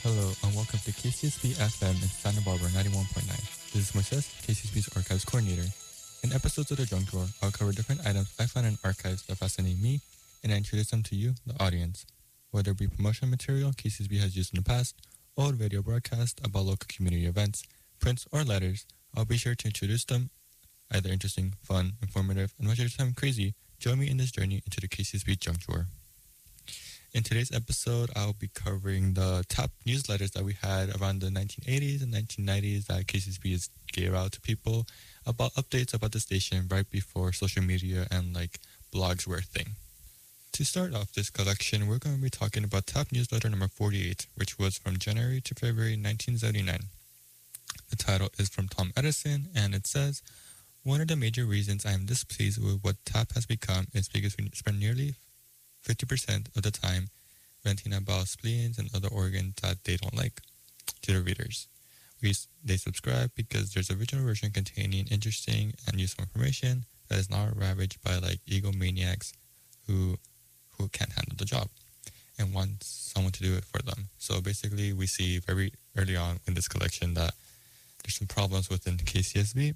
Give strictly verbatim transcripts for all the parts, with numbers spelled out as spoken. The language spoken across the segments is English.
Hello and welcome to K C S B F M in Santa Barbara ninety-one point nine. This is Moises, K C S B's Archives Coordinator. In episodes of The Junk Drawer, I'll cover different items I found in archives that fascinate me and I introduce them to you, the audience. Whether it be promotional material K C S B has used in the past, old radio broadcasts about local community events, prints, or letters, I'll be sure to introduce them, either interesting, fun, informative, and much of the time crazy. Join me in this journey into the K C S B Junk Drawer. In today's episode, I'll be covering the top newsletters that we had around the nineteen eighties and nineteen nineties that K C S B gave out to people about updates about the station right before social media and like blogs were a thing. To start off this collection, we're going to be talking about top newsletter number forty-eight, which was from January to February nineteen seventy-nine. The title is from Tom Edison, and it says, "One of the major reasons I am displeased with what T A P has become is because we spend nearly fifty percent of the time ranting about spleens and other organs that they don't like to the readers. We, they subscribe because there's an original version containing interesting and useful information that is not ravaged by like egomaniacs who who can't handle the job and want someone to do it for them." So basically we see very early on in this collection that there's some problems within K C S B.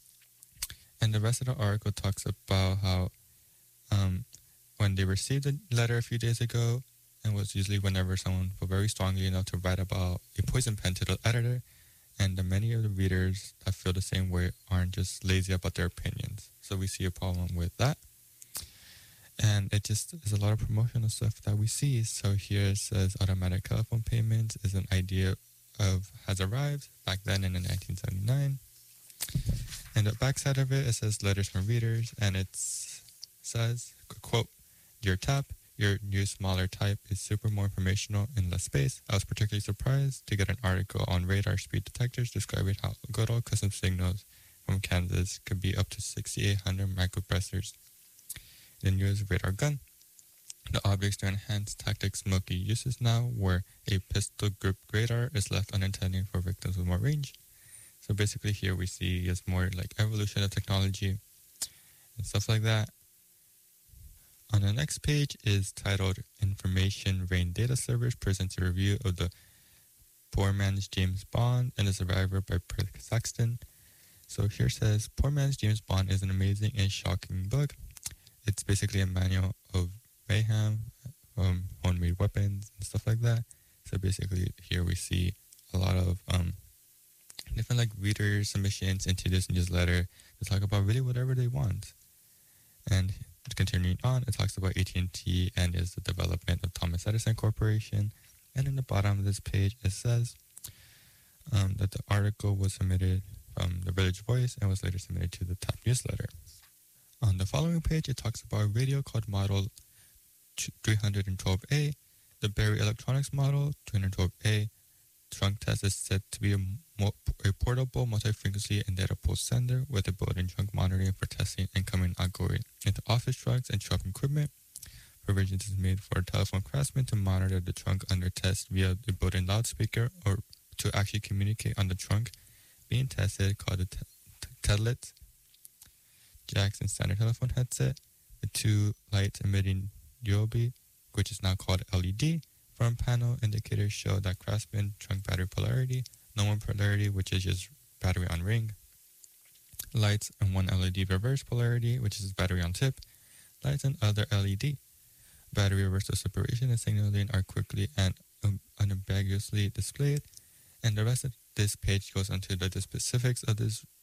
And the rest of the article talks about how um, when they received a letter a few days ago, and was usually whenever someone felt very strongly enough to write about a poison pen to the editor, and the many of the readers that feel the same way aren't just lazy about their opinions. So we see a problem with that. And it just is a lot of promotional stuff that we see. So here it says automatic telephone payments is an idea of has arrived back then in nineteen seventy-nine. And the backside of it, it says letters from readers, and it says, quote, "Dear T A P, your new smaller type is super more informational in less space. I was particularly surprised to get an article on radar speed detectors describing how good old custom signals from Kansas could be up to sixty-eight hundred microprocessors. The newest radar gun. The objects to enhance tactics Smokey uses now, where a pistol grip radar is left unintended for victims with more range." So basically here we see is more like evolution of technology and stuff like that. On the next page is titled "Information Rain Data Servers presents a review of the Poor Man's James Bond and the Survivor by Perth Saxton." So here says, "Poor Man's James Bond is an amazing and shocking book. It's basically a manual of mayhem, um, homemade weapons and stuff like that." So basically here we see a lot of um, different like reader submissions into this newsletter to talk about really whatever they want. And continuing on, it talks about A T and T and is the development of Thomas Edison Corporation. And in the bottom of this page, it says um, that the article was submitted from the Village Voice and was later submitted to the T A P newsletter. On the following page, it talks about a radio called Model three twelve A. The Berry Electronics Model three twelve A trunk test is said to be a, mo- a portable multi-frequency and data pulse sender with a built-in trunk monitoring for testing incoming and outgoing into office trucks and shop equipment. Provisions is made for a telephone craftsman to monitor the trunk under test via the built-in loudspeaker or to actually communicate on the trunk being tested, called the t- t- Tedlet. Jacks and standard telephone headset. The two lights emitting U O B, which is now called L E D. Front panel indicators show that craftsman trunk battery polarity, normal polarity, which is just battery on ring. Lights and one L E D reverse polarity, which is battery on tip. Lights and other L E D. Battery reversal separation and signaling are quickly and um, unambiguously displayed. And the rest of this page goes into the, the specifics of this